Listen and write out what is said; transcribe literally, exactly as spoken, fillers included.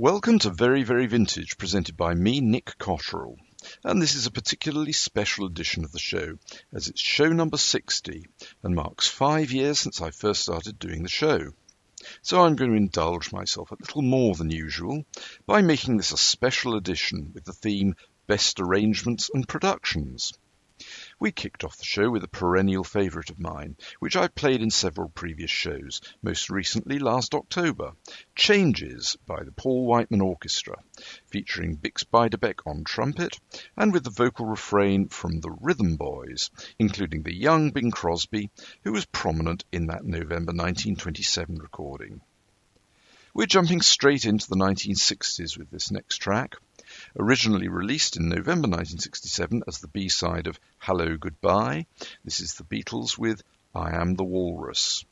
Welcome to Very, Very Vintage, presented by me, Nick Cotterill. And this is a particularly special edition of the show, as it's show number sixty, and marks five years since I first started doing the show. So I'm going to indulge myself a little more than usual by making this a special edition with the theme Best Arrangements and Productions. We kicked off the show with a perennial favourite of mine, which I played in several previous shows, most recently last October, Changes by the Paul Whiteman Orchestra, featuring Bix Beiderbecke on trumpet, and with the vocal refrain from the Rhythm Boys, including the young Bing Crosby, who was prominent in that November nineteen twenty-seven recording. We're jumping straight into the nineteen sixties with this next track. Originally released in November nineteen sixty-seven as the B-side of Hello Goodbye, this is the Beatles with I Am the Walrus.